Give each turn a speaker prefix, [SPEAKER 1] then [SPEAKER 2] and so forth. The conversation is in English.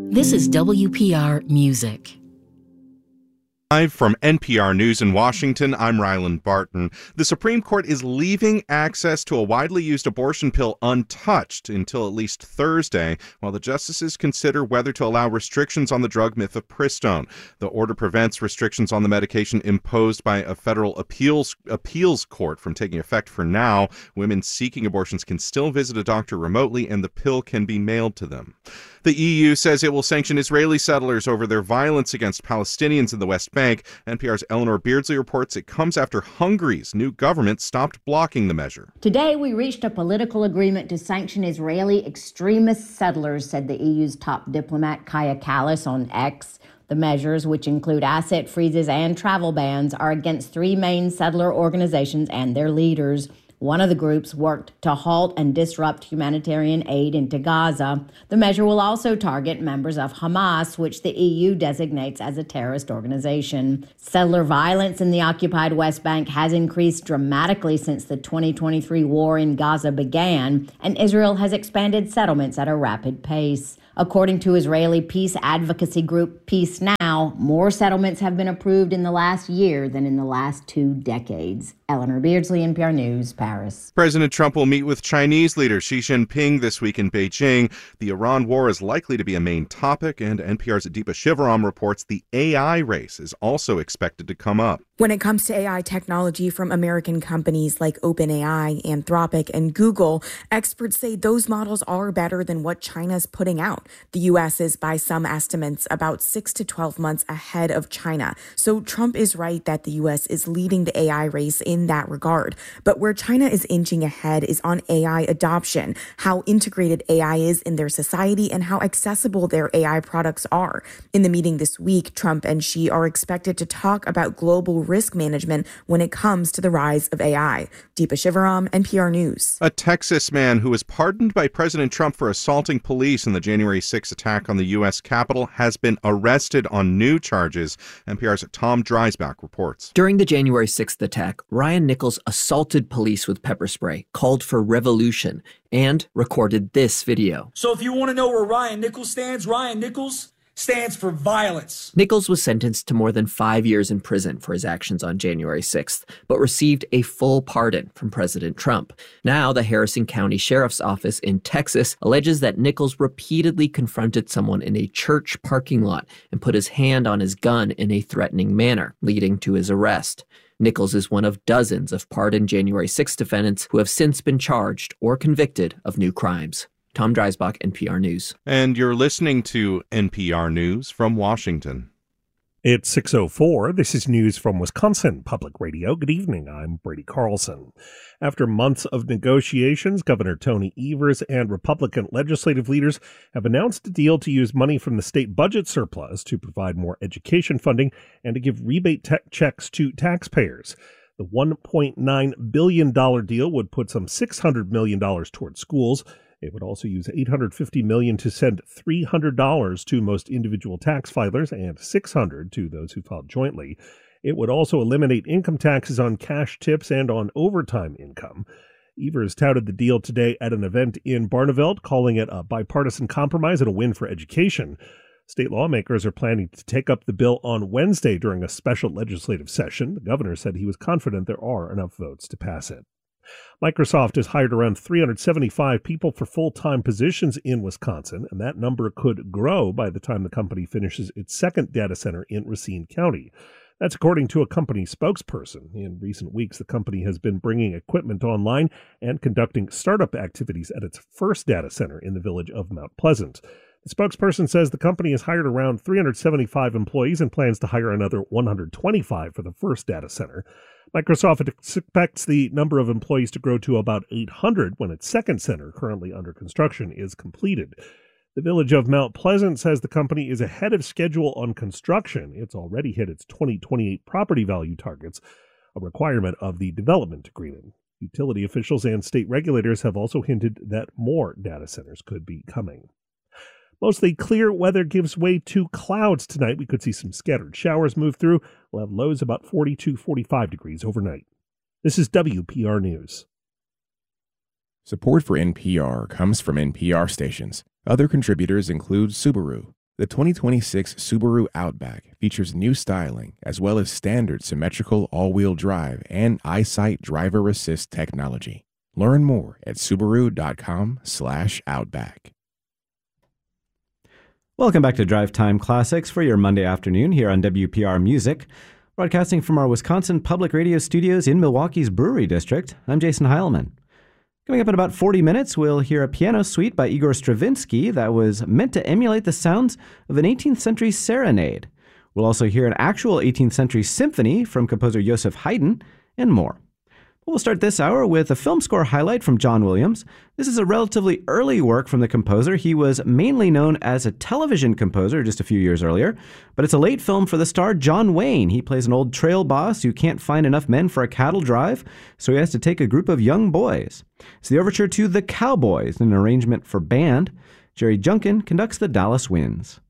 [SPEAKER 1] This is WPR Music.
[SPEAKER 2] Live from NPR News in Washington, I'm Ryland Barton. The Supreme Court is leaving access to a widely used abortion pill untouched until at least Thursday, while the justices consider whether to allow restrictions on the drug mifepristone. The order prevents restrictions on the medication imposed by a federal appeals court from taking effect for now. Women seeking abortions can still visit a doctor remotely, and the pill can be mailed to them. The EU says it will sanction Israeli settlers over their violence against Palestinians in the West Bank. NPR's Eleanor Beardsley reports it comes after Hungary's new government stopped blocking the measure.
[SPEAKER 3] Today, we reached a political agreement to sanction Israeli extremist settlers, said the EU's top diplomat Kaja Kallas on X. The measures, which include asset freezes and travel bans, are against three main settler organizations and their leaders. One of the groups worked to halt and disrupt humanitarian aid into Gaza. The measure will also target members of Hamas, which the EU designates as a terrorist organization. Settler violence in the occupied West Bank has increased dramatically since the 2023 war in Gaza began, and Israel has expanded settlements at a rapid pace. According to Israeli peace advocacy group Peace Now, more settlements have been approved in the last year than in the last 2 decades. Eleanor Beardsley, NPR News, Paris.
[SPEAKER 2] President Trump will meet with Chinese leader Xi Jinping this week in Beijing. The Iran war is likely to be a main topic, and NPR's Deepa Shivaram reports the AI race is also expected to come up.
[SPEAKER 4] When it comes to AI technology from American companies like OpenAI, Anthropic, and Google, experts say those models are better than what China's putting out. The U.S. is, by some estimates, about 6 to 12 months ahead of China. So Trump is right that the U.S. is leading the AI race in that regard. But where China is inching ahead is on AI adoption, how integrated AI is in their society, and how accessible their AI products are. In the meeting this week, Trump and Xi are expected to talk about global risk management when it comes to the rise of AI. Deepa Shivaram, NPR News.
[SPEAKER 2] A Texas man who was pardoned by President Trump for assaulting police in the January 6th attack on the U.S. Capitol has been arrested on new charges. NPR's Tom Dreisbach reports.
[SPEAKER 5] During the January 6th attack, Ryan Nichols assaulted police with pepper spray, called for revolution, and recorded this video.
[SPEAKER 6] So if you want to know where Ryan Nichols stands for violence.
[SPEAKER 5] Nichols was sentenced to more than 5 years in prison for his actions on January 6th, but received a full pardon from President Trump. Now, the Harrison County Sheriff's Office in Texas alleges that Nichols repeatedly confronted someone in a church parking lot and put his hand on his gun in a threatening manner, leading to his arrest. Nichols is one of dozens of pardoned January 6th defendants who have since been charged or convicted of new crimes. Tom Dreisbach, NPR News.
[SPEAKER 2] And you're listening to NPR News from Washington.
[SPEAKER 7] It's 6:04. This is news from Wisconsin Public Radio. Good evening. I'm Brady Carlson. After months of negotiations, Governor Tony Evers and Republican legislative leaders have announced a deal to use money from the state budget surplus to provide more education funding and to give rebate checks to taxpayers. The $1.9 billion deal would put some $600 million towards schools. It would also use $850 million to send $300 to most individual tax filers and $600 to those who filed jointly. It would also eliminate income taxes on cash tips and on overtime income. Evers touted the deal today at an event in Barneveld, calling it a bipartisan compromise and a win for education. State lawmakers are planning to take up the bill on Wednesday during a special legislative session. The governor said he was confident there are enough votes to pass it. Microsoft has hired around 375 people for full-time positions in Wisconsin, and that number could grow by the time the company finishes its second data center in Racine County. That's according to a company spokesperson. In recent weeks, the company has been bringing equipment online and conducting startup activities at its first data center in the village of Mount Pleasant. The spokesperson says the company has hired around 375 employees and plans to hire another 125 for the first data center. Microsoft expects the number of employees to grow to about 800 when its second center, currently under construction, is completed. The village of Mount Pleasant says the company is ahead of schedule on construction. It's already hit its 2028 property value targets, a requirement of the development agreement. Utility officials and state regulators have also hinted that more data centers could be coming. Mostly clear weather gives way to clouds tonight. We could see some scattered showers move through. We'll have lows about 40 to 45 degrees overnight. This is WPR News.
[SPEAKER 8] Support for NPR comes from NPR stations. Other contributors include Subaru, The 2026 Subaru Outback features new styling as well as standard symmetrical all-wheel drive and EyeSight driver assist technology. Learn more at Subaru.com/Outback.
[SPEAKER 9] Welcome back to Drive Time Classics for your Monday afternoon here on WPR Music. Broadcasting from our Wisconsin Public Radio studios in Milwaukee's Brewery District, I'm Jason Heilman. Coming up in about 40 minutes, we'll hear a piano suite by Igor Stravinsky that was meant to emulate the sounds of an 18th century serenade. We'll also hear an actual 18th century symphony from composer Joseph Haydn, and more. We'll start this hour with a film score highlight from John Williams. This is a relatively early work from the composer. He was mainly known as a television composer just a few years earlier, but it's a late film for the star John Wayne. He plays an old trail boss who can't find enough men for a cattle drive, so he has to take a group of young boys. It's the overture to The Cowboys, an arrangement for band. Jerry Junkin conducts the Dallas Winds.